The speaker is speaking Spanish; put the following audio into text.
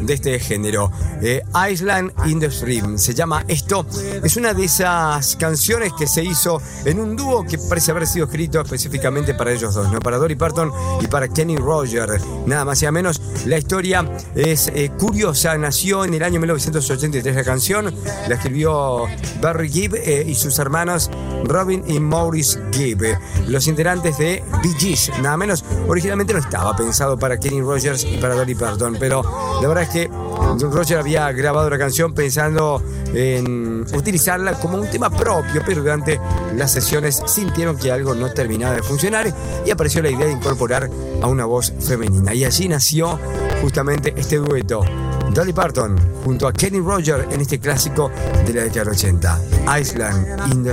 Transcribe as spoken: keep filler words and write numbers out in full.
de este género. eh, Island in the Stream se llama esto. Es una de esas canciones que se hizo en un dúo que parece haber sido escrito específicamente para ellos dos, ¿no? Para Dolly Parton y para Kenny Rogers, nada más y nada menos. La historia es eh, curiosa. Nació en el año mil novecientos ochenta y tres la canción. La escribió Barry Gibb eh, y sus hermanos Robin y Maurice Gibb, los integrantes de Bee Gees, nada menos. Originalmente no estaba pensado para Kenny Rogers y para Dolly Parton, pero la verdad es que Roger había grabado la canción pensando en utilizarla como un tema propio, pero durante las sesiones sintieron que algo no terminaba de funcionar y apareció la idea de incorporar a una voz femenina, y allí nació justamente este dueto, Dolly Parton junto a Kenny Rogers en este clásico de la década ochenta, Island in the